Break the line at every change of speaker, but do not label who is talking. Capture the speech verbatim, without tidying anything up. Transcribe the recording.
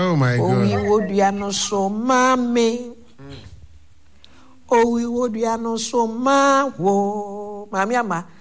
Oh my God.
Owi wodua no so mame. Owi wodua no so ma wo. Mami ama